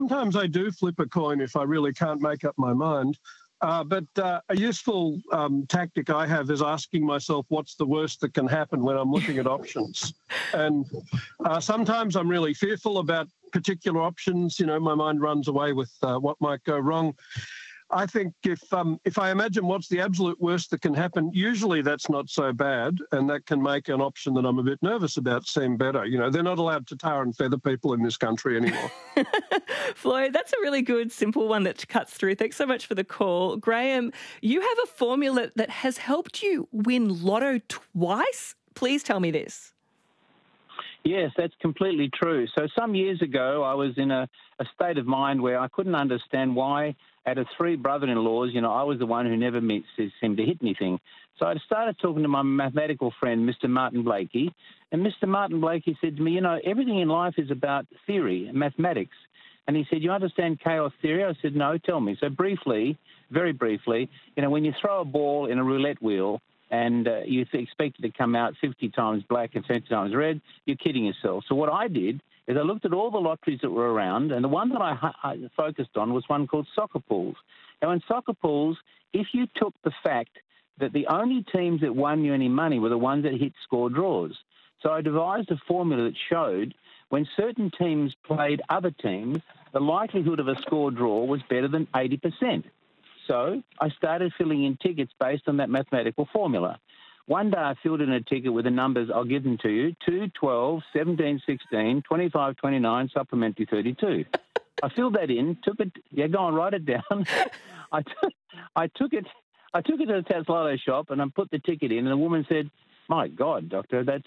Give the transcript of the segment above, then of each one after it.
Sometimes I do flip a coin if I really can't make up my mind. But a useful tactic I have is asking myself what's the worst that can happen when I'm looking at options. And sometimes I'm really fearful about particular options. You know, my mind runs away with what might go wrong. I think if I imagine what's the absolute worst that can happen, usually that's not so bad, and that can make an option that I'm a bit nervous about seem better. You know, they're not allowed to tar and feather people in this country anymore. Floyd, that's a really good, simple one that cuts through. Thanks so much for the call. Graham, you have a formula that has helped you win Lotto twice. Please tell me this. Yes, that's completely true. So some years ago, I was in a state of mind where I couldn't understand why, out of three brother-in-laws, you know, I was the one who never seemed to hit anything. So I started talking to my mathematical friend, Mr. Martin Blakey, and Mr. Martin Blakey said to me, you know, everything in life is about theory and mathematics. And he said, you understand chaos theory? I said, no, tell me. So briefly, very briefly, you know, when you throw a ball in a roulette wheel, and you expect it to come out 50 times black and 50 times red, you're kidding yourself. So what I did is I looked at all the lotteries that were around, and the one that I focused on was one called soccer pools. Now, in soccer pools, if you took the fact that the only teams that won you any money were the ones that hit score draws. So I devised a formula that showed when certain teams played other teams, the likelihood of a score draw was better than 80%. So I started filling in tickets based on that mathematical formula. One day I filled in a ticket with the numbers, I'll give them to you, 2, 12, 17, 16, 25, 29, supplementary 32. I filled that in, took it, go on, write it down. I took it to the Taslotto shop and I put the ticket in, and the woman said, my God, doctor, that's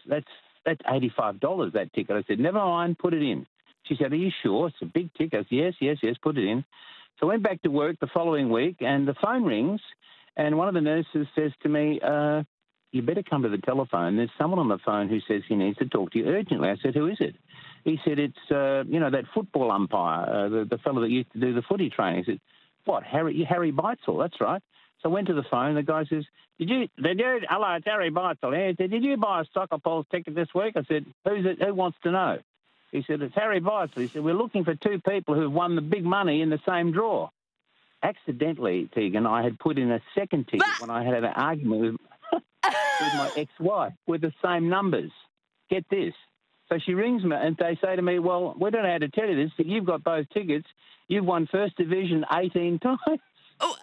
$85, that ticket. I said, never mind, put it in. She said, are you sure? It's a big ticket. I said, yes, put it in. So I went back to work the following week, and the phone rings, and one of the nurses says to me, you better come to the telephone. There's someone on the phone who says he needs to talk to you urgently. I said, who is it? He said, it's, that football umpire, the fellow that used to do the footy training. He said, what, Harry Beitzel? That's right. So I went to the phone. The guy says, hello, it's Harry Beitzel. He said, did you buy a soccer polls ticket this week? I said, who's it? Who wants to know? He said, it's Harry Beitzel. He said, we're looking for two people who've won the big money in the same draw. Accidentally, Tegan, I had put in a second ticket when I had an argument with my ex-wife with the same numbers. Get this. So she rings me and they say to me, well, we don't know how to tell you this, but you've got both tickets. You've won First Division 18 times. Oh.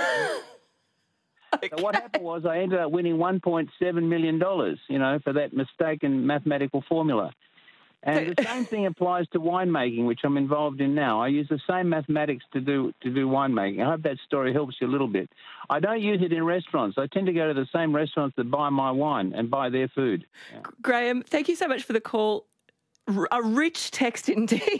Okay. So what happened was I ended up winning $1.7 million, for that mistaken mathematical formula. And the same thing applies to winemaking, which I'm involved in now. I use the same mathematics to do winemaking. I hope that story helps you a little bit. I don't use it in restaurants. I tend to go to the same restaurants that buy my wine and buy their food. Yeah. Graham, thank you so much for the call. A rich text indeed.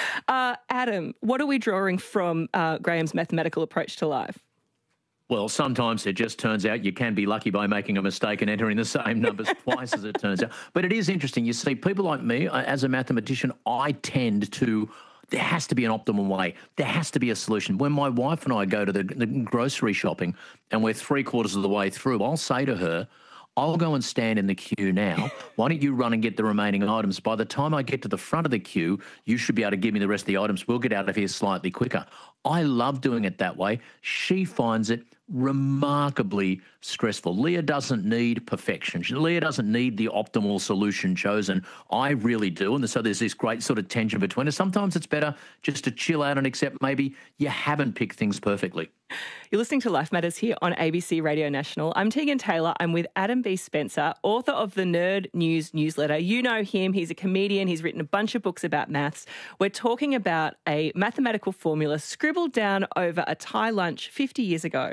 Adam, what are we drawing from Graham's mathematical approach to life? Well, sometimes it just turns out you can be lucky by making a mistake and entering the same numbers twice as it turns out. But it is interesting. You see, people like me, as a mathematician, I tend to, there has to be an optimal way. There has to be a solution. When my wife and I go to the grocery shopping and we're 3/4 of the way through, I'll say to her, I'll go and stand in the queue now. Why don't you run and get the remaining items? By the time I get to the front of the queue, you should be able to give me the rest of the items. We'll get out of here slightly quicker. I love doing it that way. She finds it remarkably stressful. Leah doesn't need perfection. Leah doesn't need the optimal solution chosen. I really do. And so there's this great sort of tension between us. Sometimes it's better just to chill out and accept maybe you haven't picked things perfectly. You're listening to Life Matters here on ABC Radio National. I'm Tegan Taylor. I'm with Adam B. Spencer, author of the Nerd News newsletter. You know him. He's a comedian. He's written a bunch of books about maths. We're talking about a mathematical formula scribbled down over a Thai lunch 50 years ago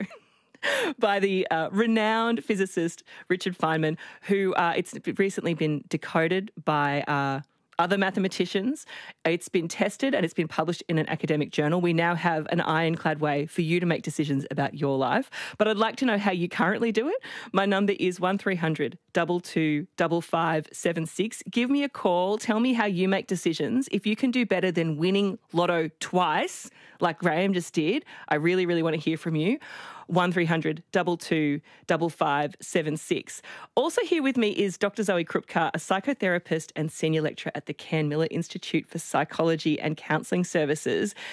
by the renowned physicist Richard Feynman, who it's recently been decoded by other mathematicians. It's been tested and it's been published in an academic journal. We now have an ironclad way for you to make decisions about your life. But I'd like to know how you currently do it. My number is 1300 22 5576. Give me a call. Tell me how you make decisions. If you can do better than winning Lotto twice, like Graham just did, I really, really want to hear from you. 1300 22 5576. Also here with me is Dr. Zoe Krupka, a psychotherapist and senior lecturer at the Cairn Miller Institute for Psychology and Counselling Services.